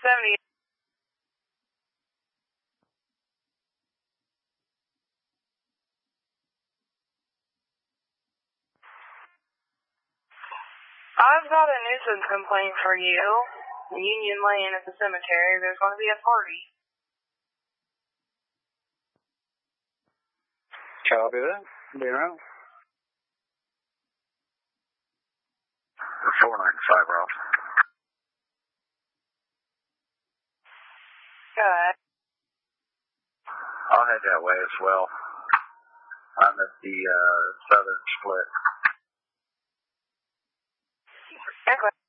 70. I've got a nuisance complaint for you. Union Lane at the cemetery. There's going to be a party. Copy that. Be around. 495 Ralph. Good. I'll head that way as well. I'm at the southern split. Okay.